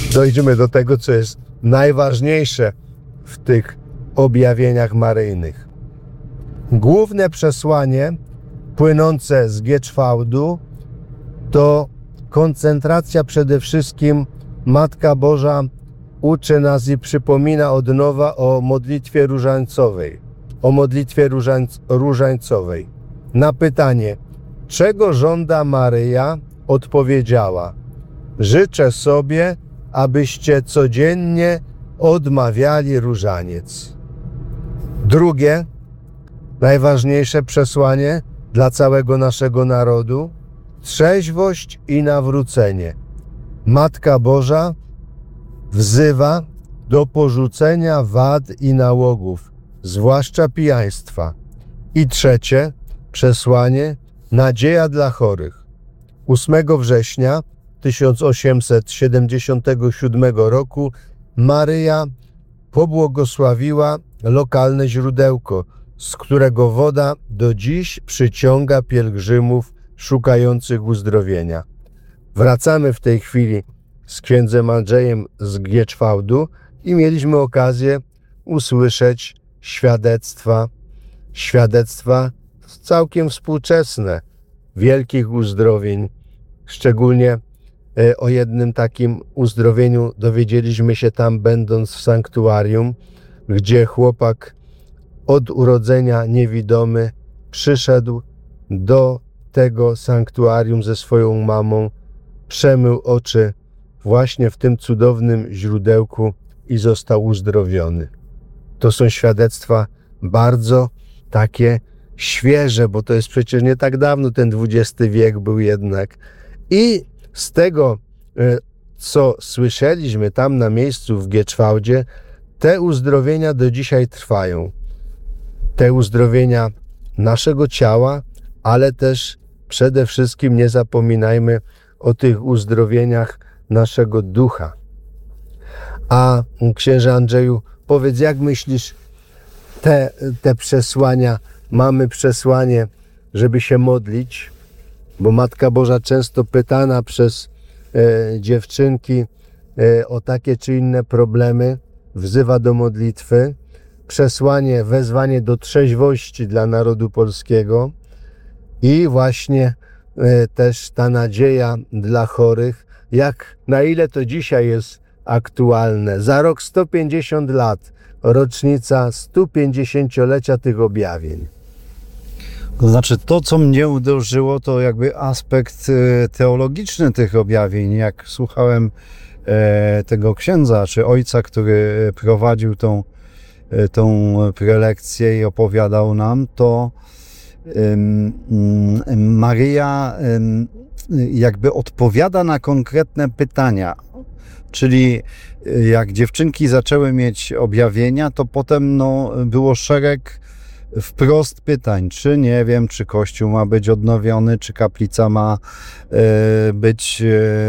dojdziemy do tego, co jest najważniejsze w tych objawieniach maryjnych. Główne przesłanie płynące z Gieczwałdu to koncentracja przede wszystkim. Matka Boża uczy nas i przypomina od nowa o modlitwie różańcowej. O modlitwie różańcowej. Na pytanie, czego żąda Maryja, odpowiedziała: życzę sobie, abyście codziennie odmawiali różaniec. Drugie, najważniejsze przesłanie dla całego naszego narodu: trzeźwość i nawrócenie. Matka Boża wzywa do porzucenia wad i nałogów, zwłaszcza pijaństwa. I trzecie przesłanie: nadzieja dla chorych. 8 września 1877 roku Maryja pobłogosławiła lokalne źródełko, z którego woda do dziś przyciąga pielgrzymów szukających uzdrowienia. Wracamy w tej chwili z księdzem Andrzejem z Gieczwałdu i mieliśmy okazję usłyszeć świadectwa całkiem współczesne wielkich uzdrowień. Szczególnie o jednym takim uzdrowieniu dowiedzieliśmy się tam, będąc w sanktuarium, gdzie chłopak od urodzenia niewidomy przyszedł do tego sanktuarium ze swoją mamą, przemył oczy właśnie w tym cudownym źródełku i został uzdrowiony. To są świadectwa bardzo takie świeże, bo to jest przecież nie tak dawno, ten XX wiek był jednak. I z tego, co słyszeliśmy tam na miejscu w Gieczwałdzie, te uzdrowienia do dzisiaj trwają. Te uzdrowienia naszego ciała, ale też przede wszystkim nie zapominajmy o tych uzdrowieniach naszego ducha. A księże Andrzeju, powiedz, jak myślisz, te przesłania, mamy przesłanie, żeby się modlić, bo Matka Boża często pytana przez dziewczynki o takie czy inne problemy, wzywa do modlitwy. Przesłanie, wezwanie do trzeźwości dla narodu polskiego i właśnie też ta nadzieja dla chorych, na ile to dzisiaj jest aktualne. Za rok 150 lat, rocznica 150-lecia tych objawień. To znaczy, to co mnie uderzyło, to jakby aspekt teologiczny tych objawień. Jak słuchałem tego księdza, czy ojca, który prowadził tą prelekcję i opowiadał nam, to Maryja jakby odpowiada na konkretne pytania. Czyli jak dziewczynki zaczęły mieć objawienia, to potem było szereg wprost pytań, czy nie wiem, czy kościół ma być odnowiony, czy kaplica ma być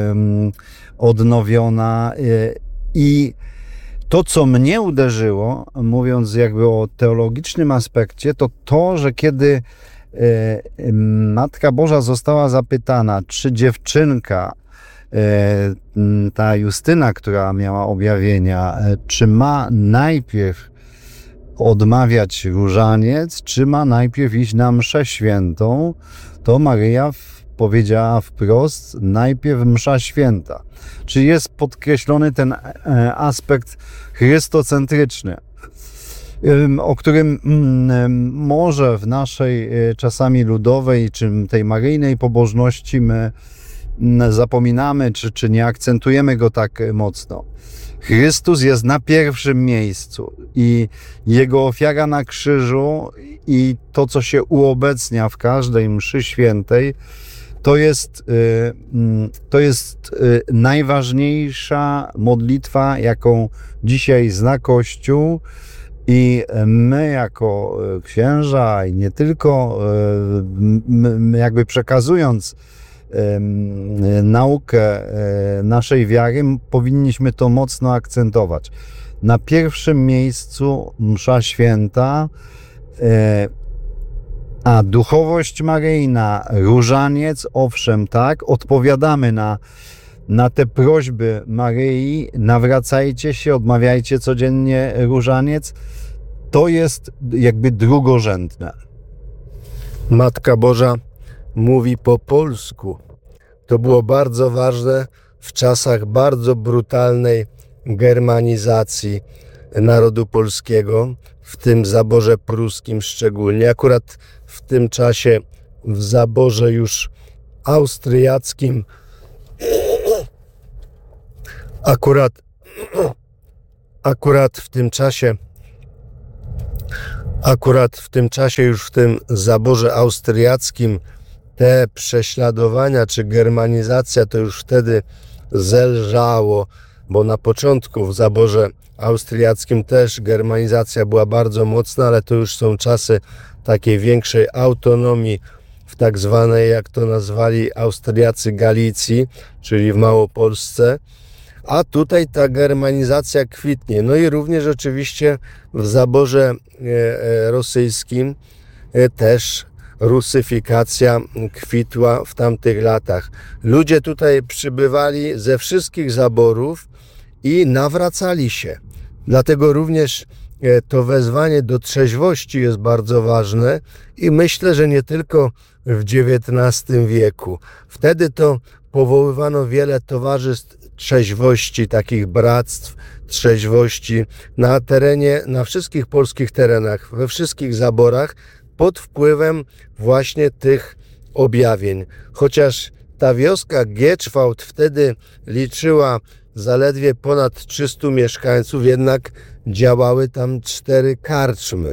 odnowiona. I to, co mnie uderzyło, mówiąc jakby o teologicznym aspekcie, to, że kiedy Matka Boża została zapytana, czy dziewczynka, ta Justyna, która miała objawienia, czy ma najpierw odmawiać różaniec, czy ma najpierw iść na mszę świętą, to Maryja powiedziała wprost: najpierw msza święta. Czyli jest podkreślony ten aspekt chrystocentryczny, o którym może w naszej czasami ludowej, czy tej maryjnej pobożności my zapominamy, czy nie akcentujemy go tak mocno. Chrystus jest na pierwszym miejscu i Jego ofiara na krzyżu i to, co się uobecnia w każdej mszy świętej, to jest najważniejsza modlitwa, jaką dzisiaj zna Kościół, i my jako księża i nie tylko, jakby przekazując naukę naszej wiary, powinniśmy to mocno akcentować. Na pierwszym miejscu msza święta, a duchowość maryjna, różaniec, owszem, tak, odpowiadamy na te prośby Maryi, nawracajcie się, odmawiajcie codziennie różaniec, to jest jakby drugorzędne. Matka Boża mówi po polsku. To było bardzo ważne w czasach bardzo brutalnej germanizacji narodu polskiego, w tym zaborze pruskim szczególnie. Akurat w tym czasie w zaborze już austriackim akurat w tym czasie już w tym zaborze austriackim te prześladowania czy germanizacja to już wtedy zelżało, bo na początku w zaborze austriackim też germanizacja była bardzo mocna, ale to już są czasy takiej większej autonomii w tak zwanej, jak to nazwali Austriacy, Galicji, czyli w Małopolsce. A tutaj ta germanizacja kwitnie. No i również oczywiście w zaborze rosyjskim też rusyfikacja kwitła w tamtych latach. Ludzie tutaj przybywali ze wszystkich zaborów i nawracali się. Dlatego również to wezwanie do trzeźwości jest bardzo ważne i myślę, że nie tylko w XIX wieku. Wtedy to powoływano wiele towarzystw trzeźwości, takich bractw trzeźwości na wszystkich polskich terenach, we wszystkich zaborach pod wpływem właśnie tych objawień. Chociaż ta wioska Gieczwałt wtedy liczyła zaledwie ponad 300 mieszkańców, jednak działały tam 4 karczmy.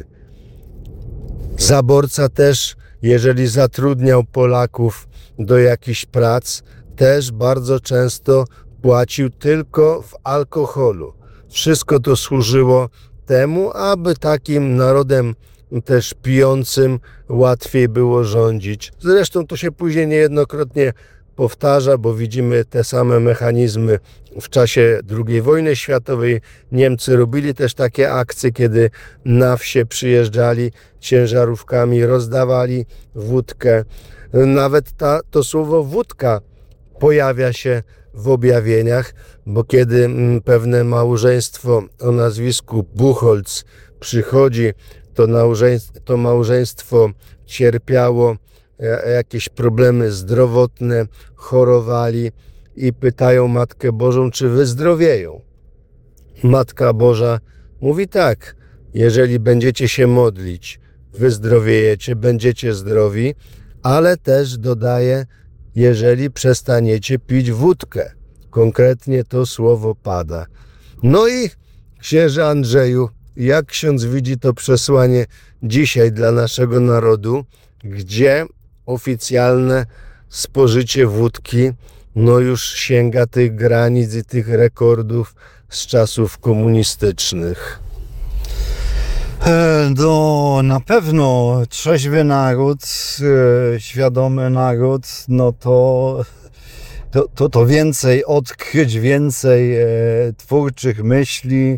Zaborca też, jeżeli zatrudniał Polaków do jakichś prac, też bardzo często płacił tylko w alkoholu. Wszystko to służyło temu, aby takim narodem też pijącym łatwiej było rządzić. Zresztą to się później niejednokrotnie powtarza, bo widzimy te same mechanizmy w czasie II wojny światowej. Niemcy robili też takie akcje, kiedy na wsie przyjeżdżali ciężarówkami, rozdawali wódkę. Nawet to słowo wódka pojawia się w objawieniach, bo kiedy pewne małżeństwo o nazwisku Buchholz przychodzi, to małżeństwo cierpiało jakieś problemy zdrowotne, chorowali i pytają Matkę Bożą, czy wyzdrowieją. Matka Boża mówi tak, jeżeli będziecie się modlić, wyzdrowiejecie, będziecie zdrowi, ale też dodaje, jeżeli przestaniecie pić wódkę. Konkretnie to słowo pada. No i księże Andrzeju, jak ksiądz widzi to przesłanie dzisiaj dla naszego narodu, gdzie oficjalne spożycie wódki no już sięga tych granic i tych rekordów z czasów komunistycznych? No, na pewno trzeźwy naród, świadomy naród, no to więcej odkryć, więcej twórczych myśli.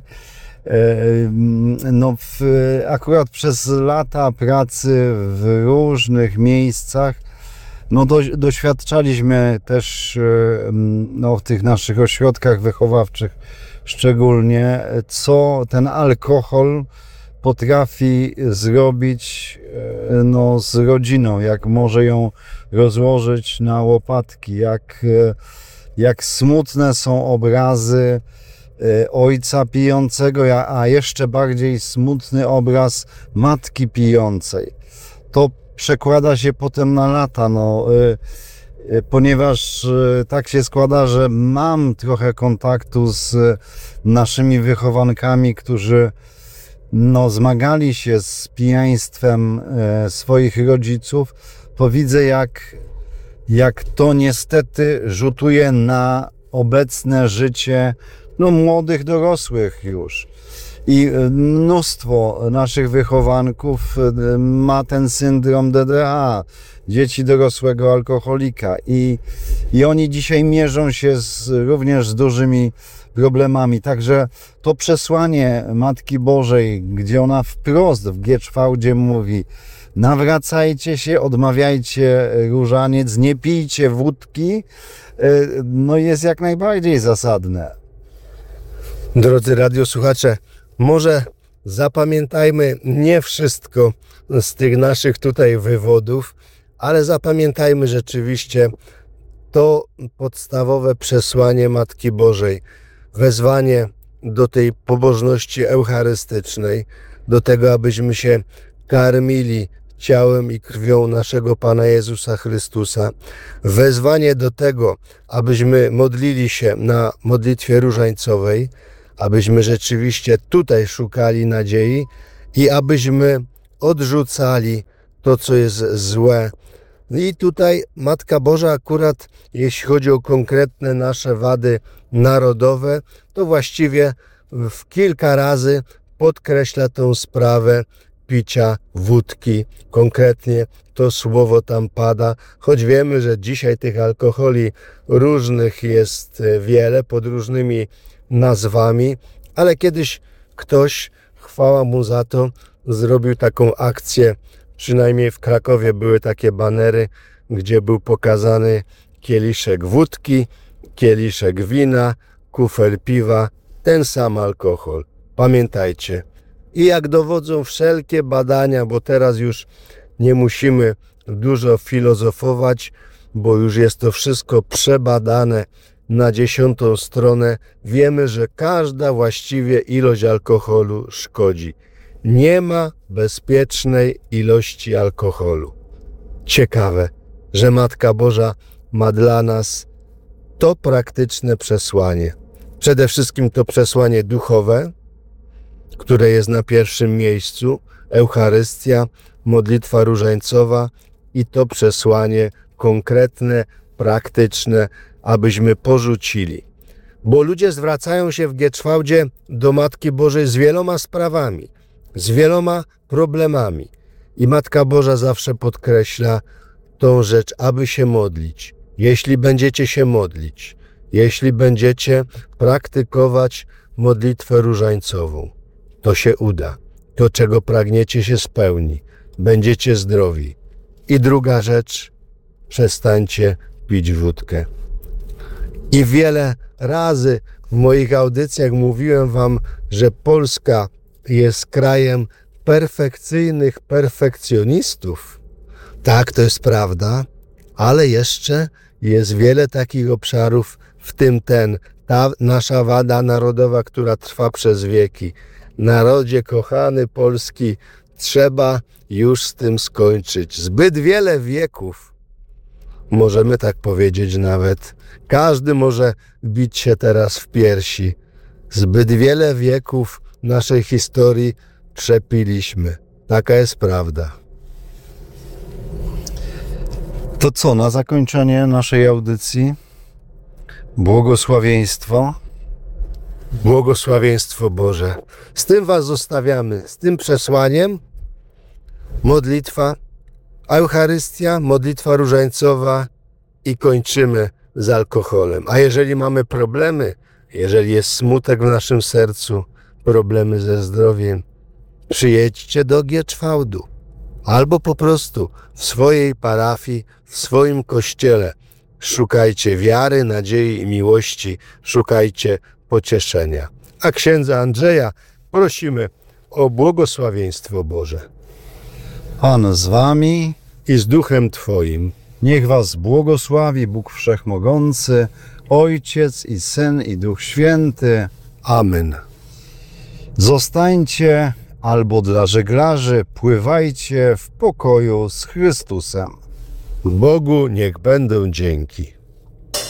No, akurat przez lata pracy w różnych miejscach no, doświadczaliśmy też no, w tych naszych ośrodkach wychowawczych szczególnie, co ten alkohol potrafi zrobić no, z rodziną, jak może ją rozłożyć na łopatki, jak smutne są obrazy ojca pijącego, a jeszcze bardziej smutny obraz matki pijącej. To przekłada się potem na lata, no, ponieważ tak się składa, że mam trochę kontaktu z naszymi wychowankami, którzy no, zmagali się z pijaństwem swoich rodziców, to widzę, jak to niestety rzutuje na obecne życie no, młodych dorosłych już. I mnóstwo naszych wychowanków ma ten syndrom DDA, dzieci dorosłego alkoholika. I oni dzisiaj mierzą się również z dużymi problemami. Także to przesłanie Matki Bożej, gdzie ona wprost w Gieczwałdzie mówi: nawracajcie się, odmawiajcie różaniec, nie pijcie wódki, no jest jak najbardziej zasadne. Drodzy radiosłuchacze, może zapamiętajmy nie wszystko z tych naszych tutaj wywodów, ale zapamiętajmy rzeczywiście to podstawowe przesłanie Matki Bożej, wezwanie do tej pobożności eucharystycznej, do tego, abyśmy się karmili ciałem i krwią naszego Pana Jezusa Chrystusa, wezwanie do tego, abyśmy modlili się na modlitwie różańcowej, abyśmy rzeczywiście tutaj szukali nadziei i abyśmy odrzucali to, co jest złe. I tutaj Matka Boża akurat, jeśli chodzi o konkretne nasze wady narodowe, to właściwie w kilka razy podkreśla tę sprawę picia wódki. Konkretnie to słowo tam pada, choć wiemy, że dzisiaj tych alkoholi różnych jest wiele, pod różnymi nazwami, ale kiedyś ktoś, chwała mu za to, zrobił taką akcję, przynajmniej w Krakowie były takie banery, gdzie był pokazany kieliszek wódki, kieliszek wina, kufel piwa, ten sam alkohol. Pamiętajcie. I jak dowodzą wszelkie badania, bo teraz już nie musimy dużo filozofować, bo już jest to wszystko przebadane na 10. stronę, wiemy, że każda właściwie ilość alkoholu szkodzi. Nie ma bezpiecznej ilości alkoholu. Ciekawe, że Matka Boża ma dla nas to praktyczne przesłanie. Przede wszystkim to przesłanie duchowe, które jest na pierwszym miejscu, Eucharystia, modlitwa różańcowa i to przesłanie konkretne, praktyczne, abyśmy porzucili. Bo ludzie zwracają się w Gieczwałdzie do Matki Bożej z wieloma sprawami, z wieloma problemami. I Matka Boża zawsze podkreśla tą rzecz, aby się modlić. Jeśli będziecie się modlić, jeśli będziecie praktykować modlitwę różańcową, to się uda. To, czego pragniecie, się spełni. Będziecie zdrowi. I druga rzecz, przestańcie pić wódkę. I wiele razy w moich audycjach mówiłem wam, że Polska jest krajem perfekcyjnych perfekcjonistów. Tak, to jest prawda, ale jeszcze jest wiele takich obszarów, w tym ta nasza wada narodowa, która trwa przez wieki. Narodzie kochany Polski, trzeba już z tym skończyć. Zbyt wiele wieków, możemy tak powiedzieć nawet. Każdy może bić się teraz w piersi. Zbyt wiele wieków naszej historii przepiliśmy. Taka jest prawda. To co, na zakończenie naszej audycji? Błogosławieństwo. Błogosławieństwo Boże. Z tym was zostawiamy, z tym przesłaniem. Modlitwa, Eucharystia, modlitwa różańcowa i kończymy z alkoholem. A jeżeli mamy problemy, jeżeli jest smutek w naszym sercu, problemy ze zdrowiem, przyjedźcie do Gieczwałdu albo po prostu w swojej parafii, w swoim kościele. Szukajcie wiary, nadziei i miłości, szukajcie pocieszenia. A księdza Andrzeja prosimy o błogosławieństwo Boże. Pan z wami I z duchem Twoim. niech was błogosławi Bóg Wszechmogący, Ojciec i Syn i Duch Święty. Amen. Zostańcie albo dla żeglarzy pływajcie w pokoju z Chrystusem. Bogu niech będą dzięki.